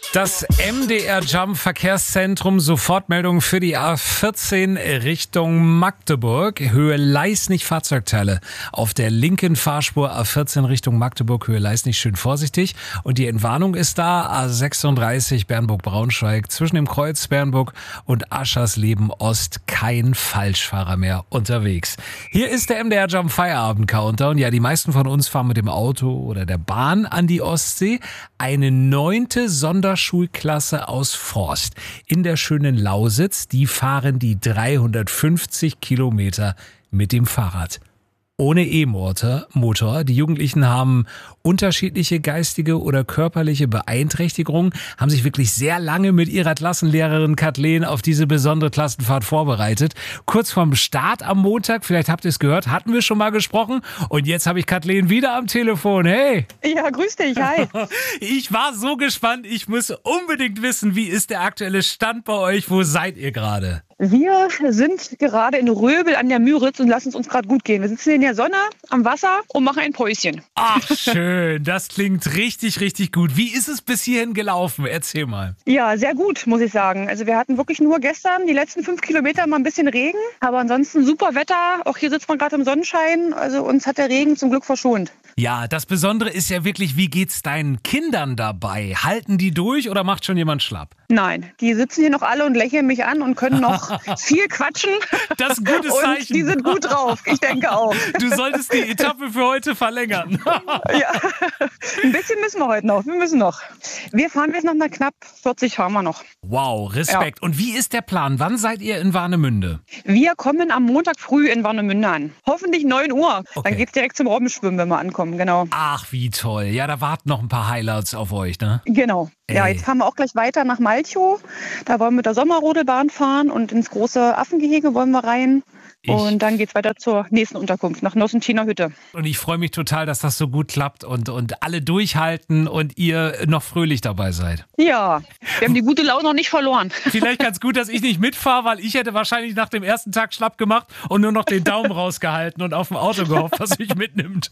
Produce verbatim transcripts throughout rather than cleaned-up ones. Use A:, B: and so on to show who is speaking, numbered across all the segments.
A: Das M D R Jump Verkehrszentrum, Sofortmeldung für die A vierzehn Richtung Magdeburg. Höhe Leisnig Fahrzeugteile auf der linken Fahrspur A vierzehn Richtung Magdeburg, Höhe Leisnig, schön vorsichtig. Und die Entwarnung ist da, A sechsunddreißig Bernburg-Braunschweig, zwischen dem Kreuz Bernburg und Aschersleben Ost kein Falschfahrer mehr unterwegs. Hier ist der M D R Jump Feierabend Countdown. Ja, die meisten von uns fahren mit dem Auto oder der Bahn an die Ostsee. Eine neunte Sonderschulklasse aus Forst in der schönen Lausitz, die fahren die dreihundertfünfzig Kilometer mit dem Fahrrad. Ohne E-Motor. Motor. Die Jugendlichen haben unterschiedliche geistige oder körperliche Beeinträchtigungen, haben sich wirklich sehr lange mit ihrer Klassenlehrerin Kathleen auf diese besondere Klassenfahrt vorbereitet. Kurz vorm Start am Montag, vielleicht habt ihr es gehört, hatten wir schon mal gesprochen und jetzt habe ich Kathleen wieder am Telefon. Hey!
B: Ja, grüß dich, hi.
A: Ich war so gespannt, ich muss unbedingt wissen, wie ist der aktuelle Stand bei euch, wo seid ihr gerade?
B: Wir sind gerade in Röbel an der Müritz und lassen es uns gerade gut gehen. Wir sitzen in der Sonne, am Wasser und machen ein Päuschen.
A: Ach, schön. Das klingt richtig, richtig gut. Wie ist es bis hierhin gelaufen? Erzähl mal.
B: Ja, sehr gut, muss ich sagen. Also wir hatten wirklich nur gestern die letzten fünf Kilometer mal ein bisschen Regen. Aber ansonsten super Wetter. Auch hier sitzt man gerade im Sonnenschein. Also uns hat der Regen zum Glück verschont.
A: Ja, das Besondere ist ja wirklich, wie geht's deinen Kindern dabei? Halten die durch oder macht schon jemand schlapp?
B: Nein, die sitzen hier noch alle und lächeln mich an und können noch viel quatschen.
A: Das ist ein gutes Zeichen.
B: Und die sind gut drauf, ich denke auch.
A: Du solltest die Etappe für heute verlängern.
B: Ja, ein bisschen müssen wir heute noch. Wir müssen noch. Wir fahren jetzt noch mal knapp vierzig, fahren wir noch.
A: Wow, Respekt. Ja. Und wie ist der Plan? Wann seid ihr in Warnemünde?
B: Wir kommen am Montag früh in Warnemünde an. Hoffentlich neun Uhr. Okay. Dann geht's direkt zum Robbenschwimmen, wenn wir ankommen. Genau.
A: Ach, wie toll. Ja, da warten noch ein paar Highlights auf euch, ne?
B: Genau. Ey. Ja, jetzt fahren wir auch gleich weiter nach Malchow. Da wollen wir mit der Sommerrodelbahn fahren und ins große Affengehege wollen wir rein. Ich und dann geht's weiter zur nächsten Unterkunft, nach Nossentiner Hütte.
A: Und ich freue mich total, dass das so gut klappt und, und alle durchhalten und ihr noch fröhlich dabei seid.
B: Ja, wir haben die gute Laune noch nicht verloren.
A: Vielleicht ganz gut, dass ich nicht mitfahre, weil ich hätte wahrscheinlich nach dem ersten Tag schlapp gemacht und nur noch den Daumen rausgehalten und auf dem Auto gehofft, was mich mitnimmt.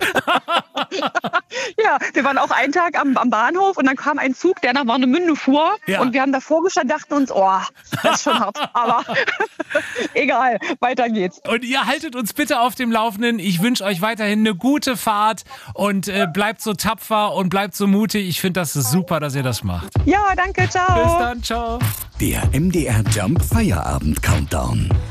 B: Ja, wir waren auch einen Tag am, am Bahnhof und dann kam ein Zug, der nach Warnemünde fuhr. Ja. Und wir haben davor gestanden und dachten uns, oh, das ist schon hart. Aber egal, weiter geht's.
A: Und ihr haltet uns bitte auf dem Laufenden. Ich wünsche euch weiterhin eine gute Fahrt und äh, bleibt so tapfer und bleibt so mutig. Ich finde das super, dass ihr das macht.
B: Ja, danke, ciao.
A: Bis dann, ciao.
C: Der M D R Jump Feierabend Countdown.